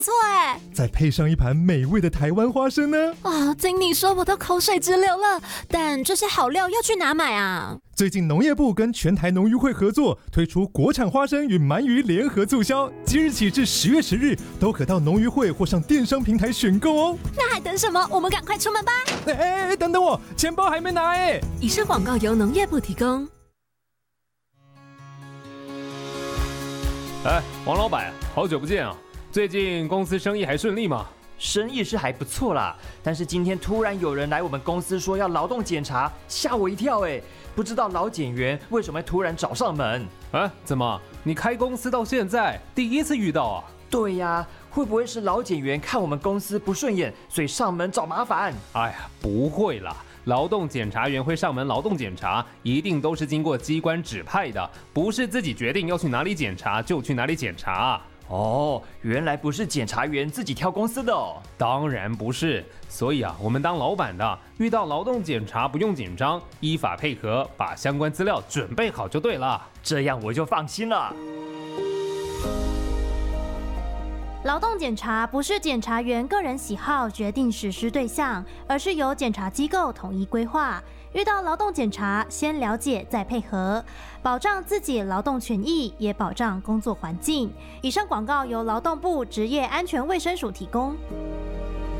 错哎， 再配上一盘美味的台湾花生呢？ 经理说我都口水直流了。但这些好料要去哪买啊？ 最近农业部跟全台农渔会合作，推出国产花生与鳗鱼联合促销，即日起至10月10日，都可到农渔会或上电商平台选购哦。 那还等什么？我们赶快出门吧！ 等等我，钱包还没拿哎。 以上广告由农业部提供。 王老板，好久不见啊！最近公司生意还顺利吗？ 生意是还不错啦，但是今天突然有人来我们公司说要劳动检查，吓我一跳哎！不知道劳检员为什么会突然找上门？ 怎么？你开公司到现在第一次遇到啊？ 对呀，会不会是劳检员看我们公司不顺眼，所以上门找麻烦？ 哎呀，不会啦。劳动检查员会上门劳动检查，一定都是经过机关指派的，不是自己决定要去哪里检查就去哪里检查。 哦，原来不是检察员自己挑公司的哦。 当然不是，所以我们当老板的遇到劳动检查不用紧张，依法配合，把相关资料准备好就对了。 这样我就放心了。 劳动检查不是检察员个人喜好决定实施对象，而是由检察机构统一规划。遇到劳动检查，先了解再配合，保障自己劳动权益，也保障工作环境。以上广告由劳动部职业安全卫生署提供。